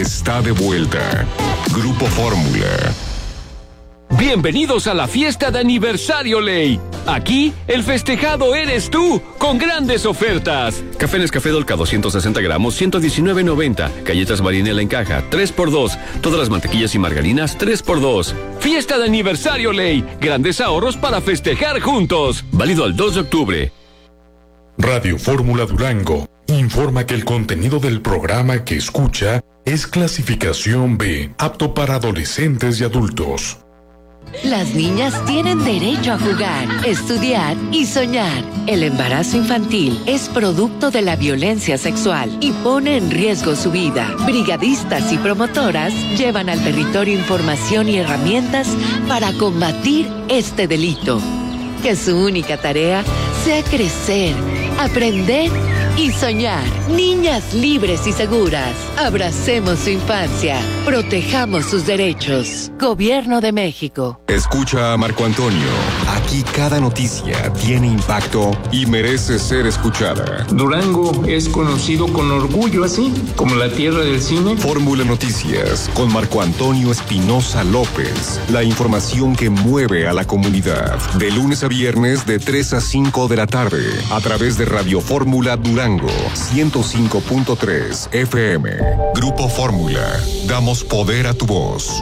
está de vuelta. Grupo Fórmula. Bienvenidos a la fiesta de aniversario Ley. Aquí, el festejado eres tú, con grandes ofertas. Café Nescafé Dolca 260 gramos, 119.90. Galletas Marinela en caja, 3x2. Todas las mantequillas y margarinas, 3x2. Fiesta de aniversario Ley. Grandes ahorros para festejar juntos. Válido al 2 de octubre. Radio Fórmula Durango informa que el contenido del programa que escucha es clasificación B, apto para adolescentes y adultos. Las niñas tienen derecho a jugar, estudiar y soñar. El embarazo infantil es producto de la violencia sexual y pone en riesgo su vida. Brigadistas y promotoras llevan al territorio información y herramientas para combatir este delito. Que su única tarea sea crecer, aprender y soñar. Niñas libres y seguras. Abracemos su infancia. Protejamos sus derechos. Gobierno de México. Escucha a Marco Antonio. Aquí cada noticia tiene impacto y merece ser escuchada. Durango es conocido con orgullo así, como la tierra del cine. Fórmula Noticias con Marco Antonio Espinosa López. La información que mueve a la comunidad. De lunes a viernes de 3 a 5 de la tarde. A través de Radio Fórmula Durango 105.3 FM. Grupo Fórmula. Damos poder a tu voz.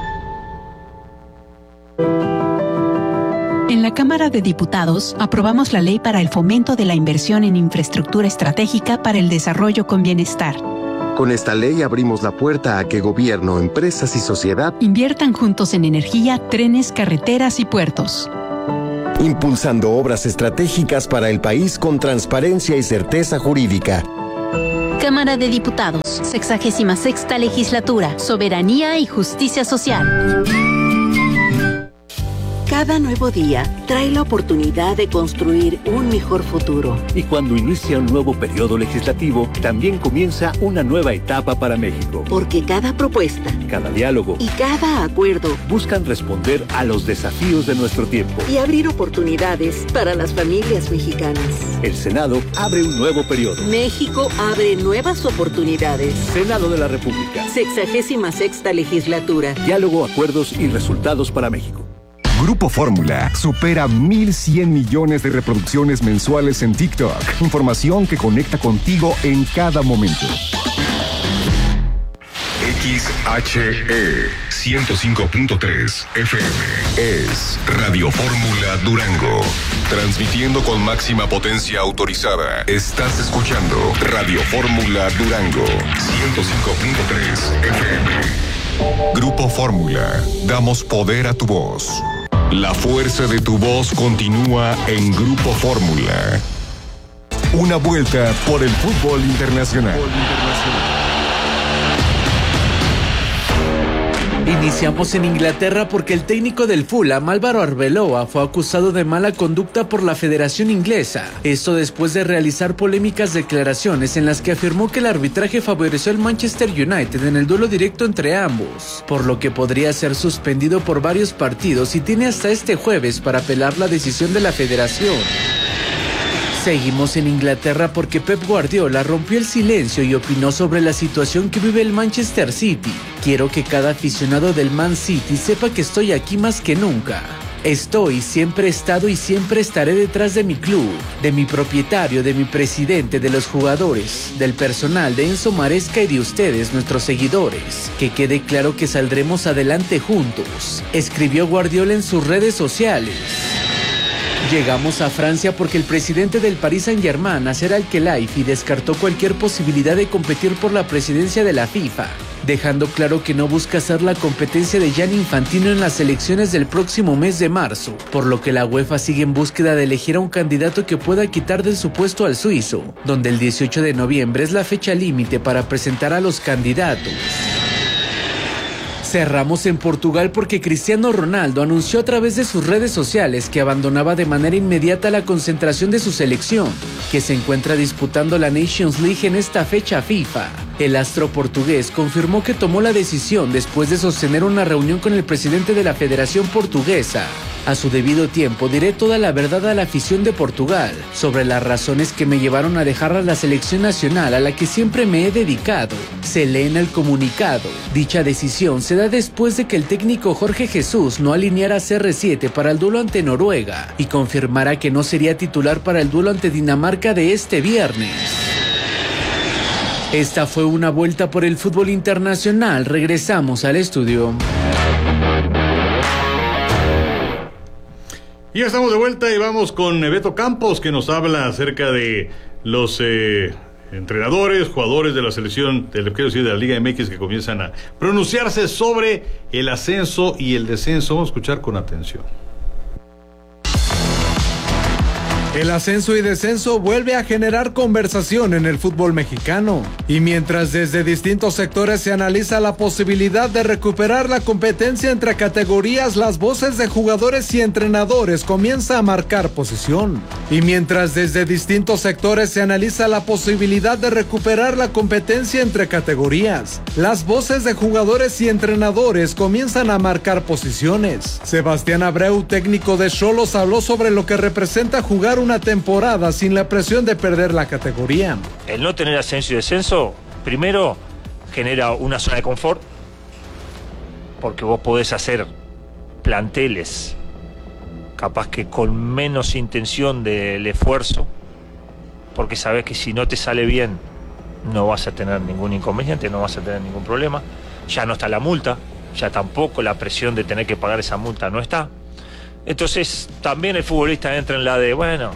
En la Cámara de Diputados aprobamos la ley para el fomento de la inversión en infraestructura estratégica para el desarrollo con bienestar. Con esta ley abrimos la puerta a que gobierno, empresas y sociedad inviertan juntos en energía, trenes, carreteras y puertos. Impulsando obras estratégicas para el país con transparencia y certeza jurídica. Cámara de Diputados, 66ª Legislatura, Soberanía y Justicia Social. Cada nuevo día trae la oportunidad de construir un mejor futuro. Y cuando inicia un nuevo periodo legislativo, también comienza una nueva etapa para México. Porque cada propuesta, cada diálogo y cada acuerdo buscan responder a los desafíos de nuestro tiempo y abrir oportunidades para las familias mexicanas. El Senado abre un nuevo periodo. México abre nuevas oportunidades. Senado de la República. 66ª Legislatura. Diálogo, acuerdos y resultados para México. Grupo Fórmula supera 1,100 millones de reproducciones mensuales en TikTok. Información que conecta contigo en cada momento. XHE 105.3 FM es Radio Fórmula Durango. Transmitiendo con máxima potencia autorizada. Estás escuchando Radio Fórmula Durango 105.3 FM. Grupo Fórmula. Damos poder a tu voz. La fuerza de tu voz continúa en Grupo Fórmula. Una vuelta por el fútbol internacional. Iniciamos en Inglaterra porque el técnico del Fulham, Álvaro Arbeloa, fue acusado de mala conducta por la Federación Inglesa. Esto después de realizar polémicas declaraciones en las que afirmó que el arbitraje favoreció al Manchester United en el duelo directo entre ambos, por lo que podría ser suspendido por varios partidos y tiene hasta este jueves para apelar la decisión de la Federación. Seguimos en Inglaterra porque Pep Guardiola rompió el silencio y opinó sobre la situación que vive el Manchester City. Quiero que cada aficionado del Man City sepa que estoy aquí más que nunca. Estoy, siempre he estado y siempre estaré detrás de mi club, de mi propietario, de mi presidente, de los jugadores, del personal, de Enzo Maresca y de ustedes, nuestros seguidores. Que quede claro que saldremos adelante juntos, escribió Guardiola en sus redes sociales. Llegamos a Francia porque el presidente del Paris Saint-Germain, Nasser Al-Khelaifi, descartó cualquier posibilidad de competir por la presidencia de la FIFA, dejando claro que no busca ser la competencia de Gianni Infantino en las elecciones del próximo mes de marzo, por lo que la UEFA sigue en búsqueda de elegir a un candidato que pueda quitar de su puesto al suizo, donde el 18 de noviembre es la fecha límite para presentar a los candidatos. Cerramos en Portugal porque Cristiano Ronaldo anunció a través de sus redes sociales que abandonaba de manera inmediata la concentración de su selección, que se encuentra disputando la Nations League en esta fecha FIFA, El astro portugués confirmó que tomó la decisión después de sostener una reunión con el presidente de la Federación Portuguesa. A su debido tiempo diré toda la verdad a la afición de Portugal sobre las razones que me llevaron a dejar a la selección nacional a la que siempre me he dedicado. Se lee en el comunicado. Dicha decisión se da después de que el técnico Jorge Jesús no alineara a CR7 para el duelo ante Noruega y confirmara que no sería titular para el duelo ante Dinamarca de este viernes. Esta fue una vuelta por el fútbol internacional. Regresamos al estudio. Y ya estamos de vuelta y vamos con Beto Campos, que nos habla acerca de los entrenadores, jugadores de la selección, de la Liga MX, que comienzan a pronunciarse sobre el ascenso y el descenso. Vamos a escuchar con atención. El ascenso y descenso vuelve a generar conversación en el fútbol mexicano. Y mientras desde distintos sectores se analiza la posibilidad de recuperar la competencia entre categorías, las voces de jugadores y entrenadores comienzan a marcar posición. Y mientras desde distintos sectores se analiza la posibilidad de recuperar la competencia entre categorías, las voces de jugadores y entrenadores comienzan a marcar posiciones. Sebastián Abreu, técnico de Xolos, habló sobre lo que representa jugar una temporada sin la presión de perder la categoría. El no tener ascenso y descenso, primero, genera una zona de confort, porque vos podés hacer planteles capaz que con menos intención del esfuerzo, porque sabés que si no te sale bien no vas a tener ningún inconveniente, no vas a tener ningún problema. Ya no está la multa, ya tampoco la presión de tener que pagar esa multa no está. Entonces también el futbolista entra en la de, bueno,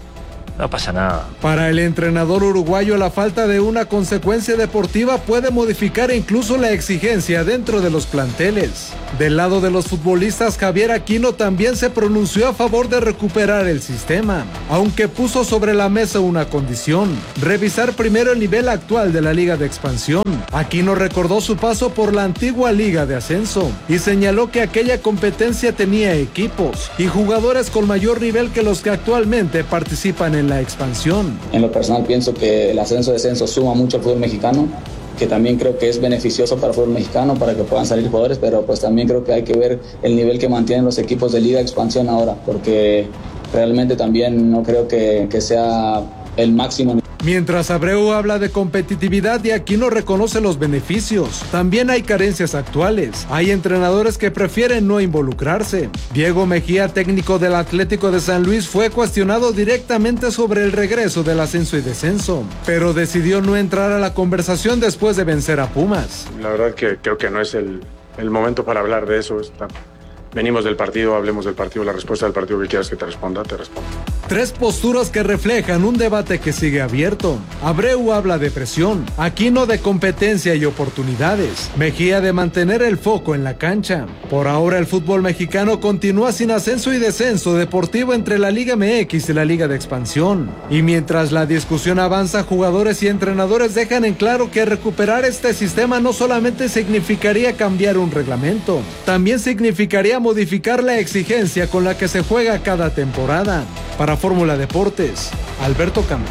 no pasa nada. Para el entrenador uruguayo, la falta de una consecuencia deportiva puede modificar incluso la exigencia dentro de los planteles. Del lado de los futbolistas, Javier Aquino también se pronunció a favor de recuperar el sistema, aunque puso sobre la mesa una condición: revisar primero el nivel actual de la Liga de Expansión. Aquino recordó su paso por la antigua Liga de Ascenso y señaló que aquella competencia tenía equipos y jugadores con mayor nivel que los que actualmente participan en la expansión. En lo personal pienso que el ascenso y descenso suma mucho al fútbol mexicano, que también creo que es beneficioso para el fútbol mexicano, para que puedan salir jugadores, pero pues también creo que hay que ver el nivel que mantienen los equipos de Liga de Expansión ahora, porque realmente también no creo que sea el máximo. Mientras Abreu habla de competitividad y Aquino reconoce los beneficios, también hay carencias actuales. Hay entrenadores que prefieren no involucrarse. Diego Mejía, técnico del Atlético de San Luis, fue cuestionado directamente sobre el regreso del ascenso y descenso, pero decidió no entrar a la conversación después de vencer a Pumas. La verdad que creo que no es el momento para hablar de eso. Venimos del partido, hablemos del partido, la respuesta del partido que quieras que te responda, te respondo. Tres posturas que reflejan un debate que sigue abierto. Abreu habla de presión, Aquino de competencia y oportunidades, Mejía de mantener el foco en la cancha. Por ahora el fútbol mexicano continúa sin ascenso y descenso deportivo entre la Liga MX y la Liga de Expansión. Y mientras la discusión avanza, jugadores y entrenadores dejan en claro que recuperar este sistema no solamente significaría cambiar un reglamento, también significaría modificar la exigencia con la que se juega cada temporada. Para Fórmula Deportes, Alberto Campos.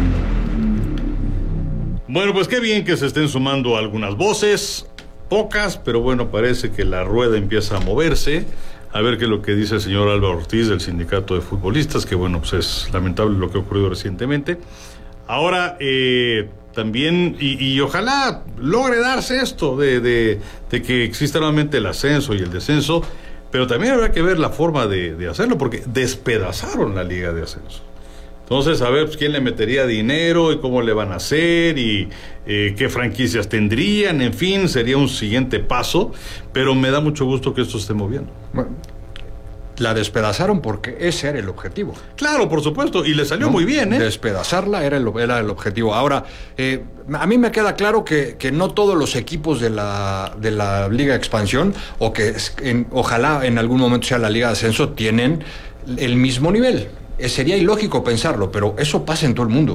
Bueno, pues qué bien que se estén sumando algunas voces, pocas, pero bueno, parece que la rueda empieza a moverse. A ver qué es lo que dice el señor Álvaro Ortiz del Sindicato de Futbolistas, que bueno, pues es lamentable lo que ha ocurrido recientemente. Ahora, también, y ojalá logre darse esto de que exista nuevamente el ascenso y el descenso, pero también habrá que ver la forma de hacerlo, porque despedazaron la Liga de Ascenso. Entonces, a ver, pues, quién le metería dinero y cómo le van a hacer y qué franquicias tendrían, en fin, sería un siguiente paso, pero me da mucho gusto que esto esté moviendo. Bueno, la despedazaron porque ese era el objetivo. Claro, por supuesto, y le salió muy bien, ¿eh? Despedazarla era el objetivo. Ahora, a mí me queda claro que no todos los equipos de la Liga de Expansión, o que ojalá en algún momento sea la Liga de Ascenso, tienen el mismo nivel. Sería ilógico pensarlo, pero eso pasa en todo el mundo.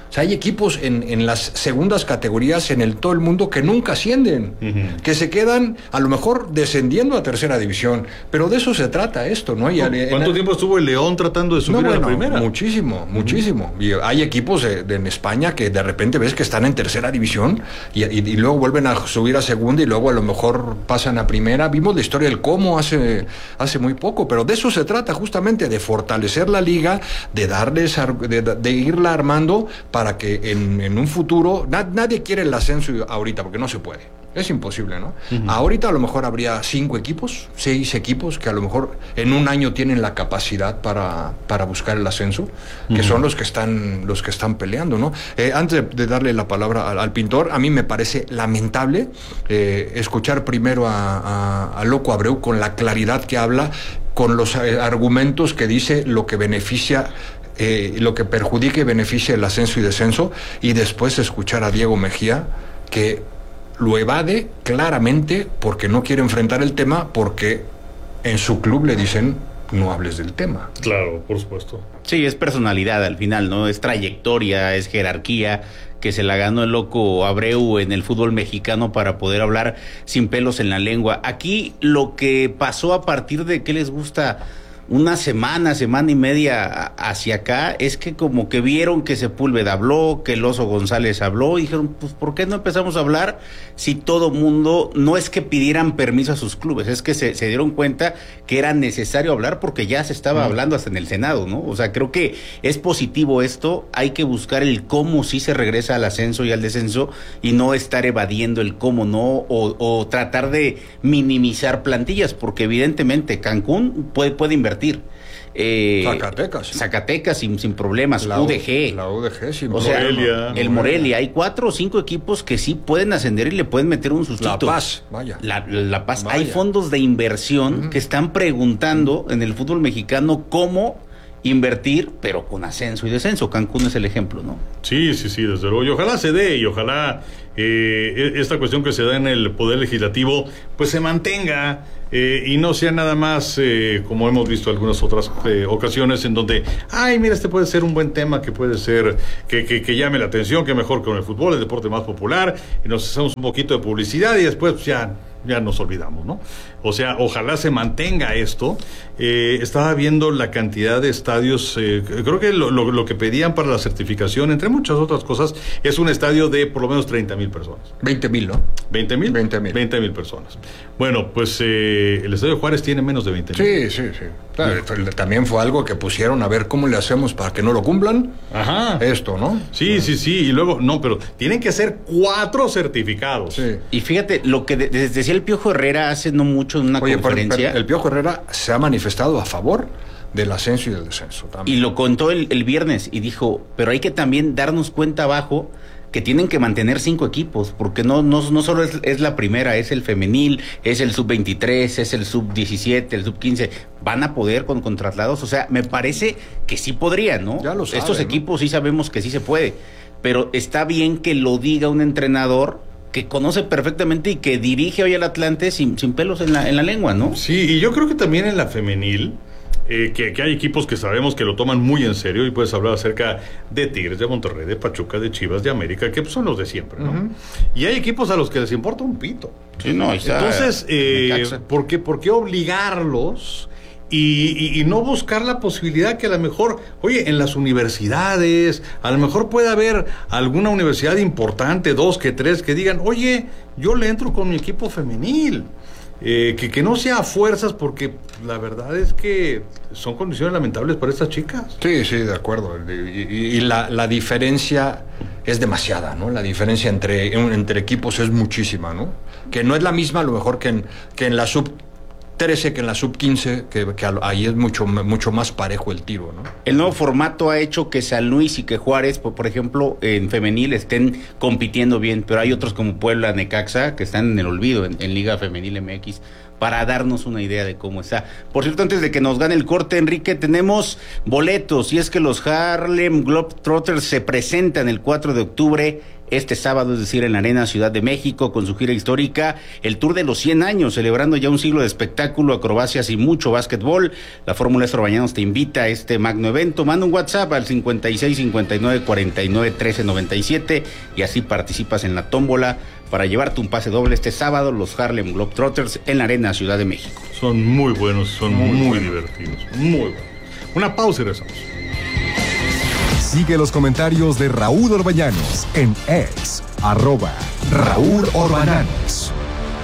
O sea, hay equipos en las segundas categorías todo el mundo que nunca ascienden, que se quedan a lo mejor descendiendo a tercera división, pero de eso se trata esto, ¿no? ¿Cuánto tiempo estuvo el León tratando de subir a la primera? Muchísimo. Y hay equipos en España que de repente ves que están en tercera división y luego vuelven a subir a segunda y luego a lo mejor pasan a primera. Vimos la historia del Como hace muy poco, pero de eso se trata justamente, de fortalecer la liga, de irla armando para que en un futuro, nadie quiere el ascenso ahorita porque no se puede, es imposible, ¿no? Ahorita a lo mejor habría 5 equipos, 6 equipos que a lo mejor en un año tienen la capacidad para buscar el ascenso, que son los que están peleando, ¿no? Antes de darle la palabra al pintor, a mí me parece lamentable escuchar primero a Loco Abreu con la claridad que habla, con los argumentos que dice lo que beneficia, lo que perjudica y beneficia el ascenso y descenso, y después escuchar a Diego Mejía que lo evade claramente porque no quiere enfrentar el tema, porque en su club le dicen no hables del tema. Claro, por supuesto. Sí, es personalidad al final, ¿no? Es trayectoria, es jerarquía que se la ganó el Loco Abreu en el fútbol mexicano para poder hablar sin pelos en la lengua. Aquí lo que pasó a partir de, ¿qué les gusta?, una semana y media hacia acá, es que como que vieron que Sepúlveda habló, que el Oso González habló, y dijeron, pues ¿por qué no empezamos a hablar si todo mundo, no es que pidieran permiso a sus clubes, es que se dieron cuenta que era necesario hablar porque ya se estaba hablando hasta en el Senado, ¿no? O sea, creo que es positivo esto, hay que buscar el cómo sí se regresa al ascenso y al descenso y no estar evadiendo el cómo no, o tratar de minimizar plantillas, porque evidentemente Cancún puede invertir. Zacatecas sin problemas, la UDG sin o sea, el Morelia, hay 4 o 5 equipos que sí pueden ascender y le pueden meter un sustito. La Paz, vaya. La Paz, vaya. Hay fondos de inversión que están preguntando en el fútbol mexicano cómo invertir, pero con ascenso y descenso. Cancún es el ejemplo, ¿no? Sí, desde luego, y ojalá se dé, y ojalá esta cuestión que se da en el Poder Legislativo pues se mantenga, y no sea nada más como hemos visto algunas otras ocasiones en donde, mira, este puede ser un buen tema, que puede ser que llame la atención, que mejor con el fútbol, el deporte más popular, y nos hacemos un poquito de publicidad y después pues, ya nos olvidamos, ¿no? O sea, ojalá se mantenga esto. Estaba viendo la cantidad de estadios, creo que lo que pedían para la certificación, entre muchas otras cosas, es un estadio de por lo menos 30,000 personas. 20,000, ¿no? 20,000. 20,000 personas. Bueno, pues el estadio Juárez tiene menos de 20,000. Sí. Claro, también fue algo que pusieron a ver cómo le hacemos para que no lo cumplan. Ajá. Esto, ¿no? Sí. Y luego, no, pero tienen que ser 4 certificados. Sí. Y fíjate, lo que decía el Piojo Herrera hace no mucho en una conferencia. Pero el Piojo Herrera se ha manifestado a favor del ascenso y del descenso también. Y lo contó el viernes y dijo, pero hay que también darnos cuenta abajo que tienen que mantener 5 equipos, porque no solo es la primera, es el femenil, es el sub-23, es el sub-17, el sub-15, van a poder con traslados, o sea, me parece que sí podrían, ¿no? Ya lo saben, estos equipos sí sabemos que sí se puede, pero está bien que lo diga un entrenador que conoce perfectamente y que dirige hoy al Atlante sin pelos en la lengua, ¿no? Sí, y yo creo que también en la femenil, que hay equipos que sabemos que lo toman muy en serio, y puedes hablar acerca de Tigres, de Monterrey, de Pachuca, de Chivas, de América, que son los de siempre, ¿no? Y hay equipos a los que les importa un pito. Sí, no, ahí está. Entonces, ¿por qué obligarlos? Y no buscar la posibilidad que a lo mejor, oye, en las universidades, a lo mejor puede haber alguna universidad importante, 2 que 3, que digan, oye, yo le entro con mi equipo femenil. Que no sea a fuerzas, porque la verdad es que son condiciones lamentables para estas chicas. Sí, de acuerdo. Y la diferencia es demasiada, ¿no? La diferencia entre equipos es muchísima, ¿no? Que no es la misma a lo mejor que en la sub-13, que en la sub-15, que ahí es mucho más parejo el tiro, ¿no? El nuevo formato ha hecho que San Luis y que Juárez, por ejemplo, en femenil estén compitiendo bien, pero hay otros como Puebla, Necaxa, que están en el olvido en Liga Femenil MX, para darnos una idea de cómo está. Por cierto, antes de que nos gane el corte, Enrique, tenemos boletos, y es que los Harlem Globetrotters se presentan el 4 de octubre, este sábado, es decir, en la Arena Ciudad de México, con su gira histórica, el Tour de los 100 años, celebrando ya un siglo de espectáculo, acrobacias y mucho básquetbol. La Fórmula Estro Bañanos te invita a este magno evento. Manda un WhatsApp al 56 59 49 13 97 y así participas en la tómbola para llevarte un pase doble este sábado, los Harlem Globetrotters en la Arena Ciudad de México. Son muy buenos, son muy divertidos, muy buenos. Una pausa y regresamos. Sigue los comentarios de Raúl Orbañanos en X, @Raúl Orbañanos.